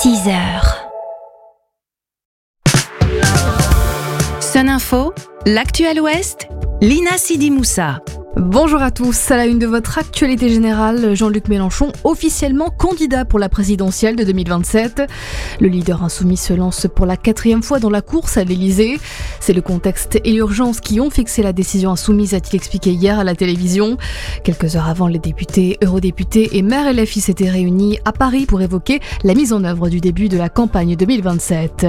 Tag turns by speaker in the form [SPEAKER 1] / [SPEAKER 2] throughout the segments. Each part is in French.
[SPEAKER 1] 6h. Sun Info, l'actu à l'Ouest, Lina Sidi Moussa.
[SPEAKER 2] Bonjour à tous, à la une de votre actualité générale, Jean-Luc Mélenchon officiellement candidat pour la présidentielle de 2027. Le leader insoumis se lance pour la 4e fois dans la course à l'Elysée. C'est le contexte et l'urgence qui ont fixé la décision insoumise, a-t-il expliqué hier à la télévision. Quelques heures avant, les députés, eurodéputés et maires LFI s'étaient réunis à Paris pour évoquer la mise en œuvre du début de la campagne 2027.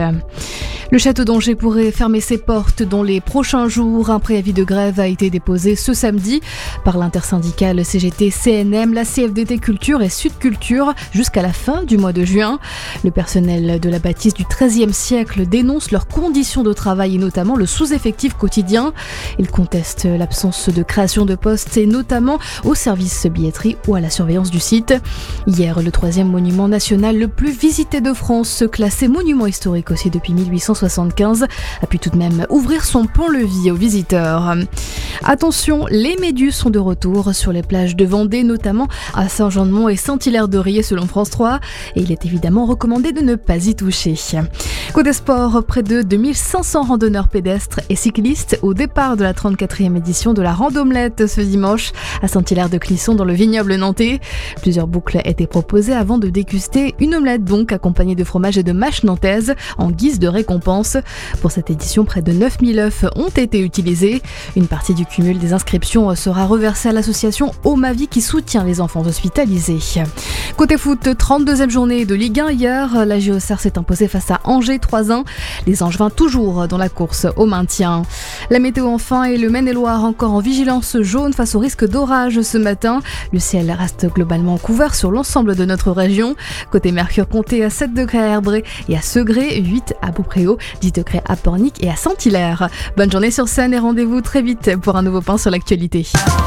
[SPEAKER 2] Le château d'Angers pourrait fermer ses portes dans les prochains jours. Un préavis de grève a été déposé ce samedi par l'intersyndicale CGT-CNM, la CFDT Culture et Sud Culture jusqu'à la fin du mois de juin. Le personnel de la bâtisse du XIIIe siècle dénonce leurs conditions de travail et notamment le sous-effectif quotidien. Ils contestent l'absence de création de postes et notamment au service billetterie ou à la surveillance du site. Hier, le 3e monument national le plus visité de France, classé monument historique aussi depuis 1875, a pu tout de même ouvrir son pont-levis aux visiteurs. Attention, les méduses sont de retour sur les plages de Vendée, notamment à Saint-Jean-de-Mont et Saint-Hilaire-de-Riez selon France 3. Et il est évidemment recommandé de ne pas y toucher. Côté sport, près de 2500 randonneurs pédestres et cyclistes au départ de la 34e édition de la Randomelette ce dimanche à Saint-Hilaire-de-Clisson dans le vignoble nantais. Plusieurs boucles étaient proposées avant de déguster une omelette donc accompagnée de fromage et de mâche nantaise en guise de récompense. Pour cette édition, près de 9000 œufs ont été utilisés. Une partie du cumul des inscriptions sera reversée à l'association Omavie qui soutient les enfants hospitalisés. Côté foot, 32e journée de Ligue 1 hier, la JOCR s'est imposée face à Angers 3-1. Les Angevins toujours dans la course au maintien. La météo enfin et le Maine-et-Loire encore en vigilance jaune face au risque d'orage ce matin. Le ciel reste globalement couvert sur l'ensemble de notre région. Côté Mercure, comptez à 7 degrés à Herbré et à Segré, 8 à Beaupréau, 10 degrés à Pornic et à Saint-Hilaire. Bonne journée sur Sun et rendez-vous très vite pour un nouveau point sur l'actualité.